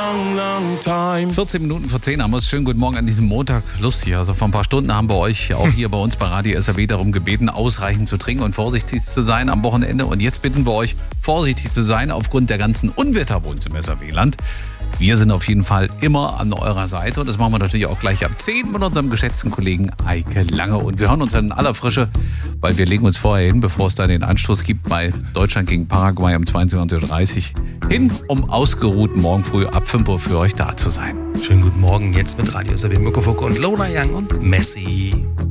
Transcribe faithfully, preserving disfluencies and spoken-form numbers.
long, long time. vierzehn Minuten vor zehn haben wir es. Schönen guten Morgen an diesem Montag. Lustig, also vor ein paar Stunden haben wir euch auch hier bei uns bei Radio S R W darum gebeten, ausreichend zu trinken und vorsichtig zu sein am Wochenende. Und jetzt bitten wir euch, vorsichtig zu sein aufgrund der ganzen Unwetter bei uns im S R W-Land. Wir sind auf jeden Fall immer an eurer Seite und das machen wir natürlich auch gleich ab zehn mit unserem geschätzten Kollegen Eike Lange. Und wir hören uns dann in aller Frische, weil wir legen uns vorher hin, bevor es dann den Anstoß gibt bei Deutschland gegen Paraguay um zweiundzwanzig Uhr dreißig hin, um ausgeruht morgen früh ab fünf Uhr für euch da zu sein. Schönen guten Morgen, jetzt mit Radio S R W, Mirko Fuck und Lola Young und Messi.